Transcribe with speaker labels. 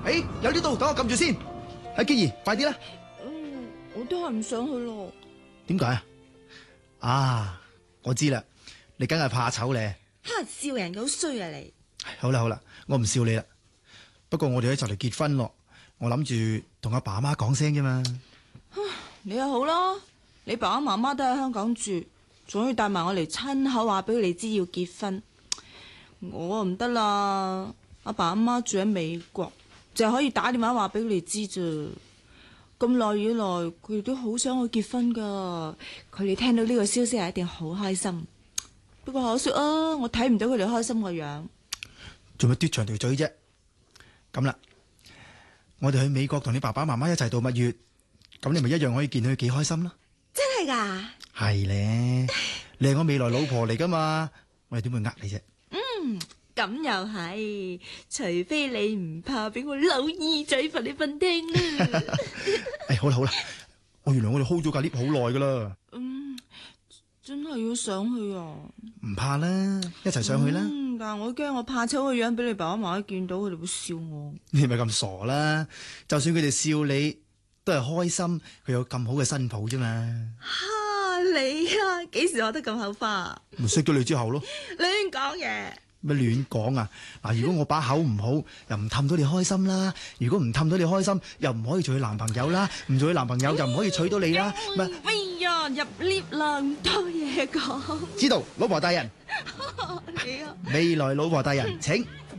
Speaker 1: 誒，有呢度，等我撳住先。阿基兒，快啲啦！
Speaker 2: 我都係唔想去咯。
Speaker 1: 點解啊？啊，我知啦，你梗係怕醜咧。
Speaker 2: 吓，笑人好衰啊你！
Speaker 1: 好啦好啦，我唔笑你啦。不過我哋喺就嚟結婚咯，我諗住同阿爸阿媽講聲啫嘛。
Speaker 2: 你又好啦，你爸爸媽媽都喺香港住，仲要帶埋我嚟親口話俾佢哋知要結婚。我唔得啦，阿爸阿媽住喺美國，就係可以打電話話俾佢哋知啫。咁耐以來，佢哋都好想我結婚噶，佢哋聽到呢個消息係一定好開心。不過可惜啊，我睇唔到佢哋開心個樣。
Speaker 1: 做乜嘟長條嘴啫？咁啦，我哋去美國同你爸爸媽媽一齊度蜜月，咁你咪一樣可以見到佢幾開心咯。
Speaker 2: 真係噶？係
Speaker 1: 咧，你係我未來老婆嚟噶嘛，我哋點會呃你啫？
Speaker 2: 咁又係，除非你唔怕俾我扭耳仔罰你瞓廳啦。
Speaker 1: 好啦好啦，原來我哋 hold 咗架 lift 好耐噶啦。
Speaker 2: 真係要上去啊？
Speaker 1: 唔怕啦，一齊上去啦。
Speaker 2: 但係我驚我怕醜個樣俾你爸爸媽媽見到，佢哋會笑我。
Speaker 1: 你咪咁傻啦，就算佢哋笑你，都係開心佢有咁好嘅新抱啫嘛。
Speaker 2: 你啊，幾時學得咁口花？
Speaker 1: 咪識咗你之後咯。
Speaker 2: 亂講嘢。
Speaker 1: 乜亂講啊？嗱，如果我把口唔好，又唔氹到你開心啦；如果唔氹到你開心，又唔可以做佢男朋友啦；唔做佢男朋友，又唔可以娶到你啦。
Speaker 2: 哎呀，入 lift 啦，咁多嘢講。
Speaker 1: 知道，老婆大人。
Speaker 2: 你啊，
Speaker 1: 未來老婆大人，請。